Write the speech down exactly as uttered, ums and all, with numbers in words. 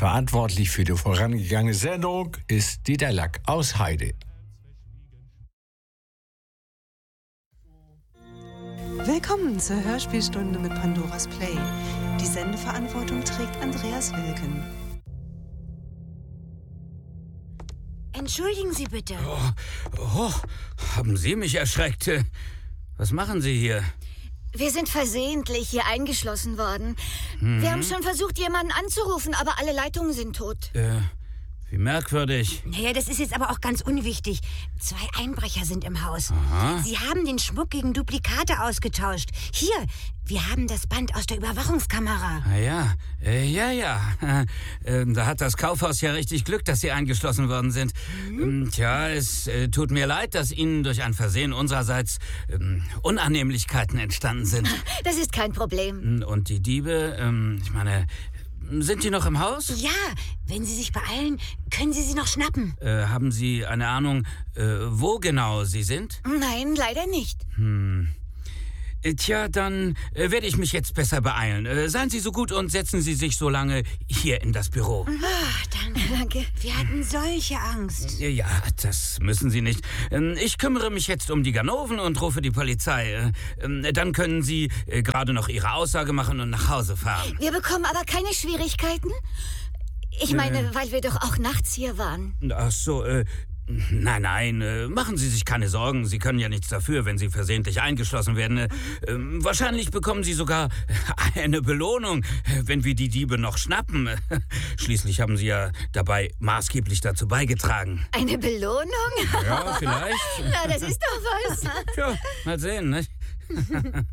Verantwortlich für die vorangegangene Sendung ist Dieter Lack aus Heide. Willkommen zur Hörspielstunde mit Pandoras Play. Die Sendeverantwortung trägt Andreas Wilken. Entschuldigen Sie bitte. Oh, oh, haben Sie mich erschreckt? Was machen Sie hier? Wir sind versehentlich hier eingeschlossen worden. Mhm. Wir haben schon versucht, jemanden anzurufen, aber alle Leitungen sind tot. Äh, wie merkwürdig. Naja, das ist jetzt aber auch ganz unwichtig. Zwei Einbrecher sind im Haus. Aha. Sie haben den Schmuck gegen Duplikate ausgetauscht. Hier, wir haben das Band aus der Überwachungskamera. Ah ja, äh, ja, ja. Äh, da hat das Kaufhaus ja richtig Glück, dass Sie eingeschlossen worden sind. Mhm. Ähm, tja, es äh, tut mir leid, dass Ihnen durch ein Versehen unsererseits ähm, Unannehmlichkeiten entstanden sind. Das ist kein Problem. Und die Diebe, ähm, ich meine... Sind die noch im Haus? Ja, wenn Sie sich beeilen, können Sie sie noch schnappen. Äh, haben Sie eine Ahnung, äh, wo genau Sie sind? Nein, leider nicht. Hm. Äh, tja, dann äh, werde ich mich jetzt besser beeilen. Äh, seien Sie so gut und setzen Sie sich so lange hier in das Büro. Ach, danke, danke. Wir hatten solche Angst. Äh, ja, das müssen Sie nicht. Ähm, ich kümmere mich jetzt um die Ganoven und rufe die Polizei. Äh, dann können Sie äh, gerade noch Ihre Aussage machen und nach Hause fahren. Wir bekommen aber keine Schwierigkeiten? Ich meine, äh, weil wir doch auch nachts hier waren. Ach so, äh... Nein, nein, äh, machen Sie sich keine Sorgen. Sie können ja nichts dafür, wenn Sie versehentlich eingeschlossen werden. Äh, äh, wahrscheinlich bekommen Sie sogar eine Belohnung, wenn wir die Diebe noch schnappen. Schließlich haben Sie ja dabei maßgeblich dazu beigetragen. Eine Belohnung? Ja, vielleicht. Na, das ist doch was. Tja, mal sehen, ne?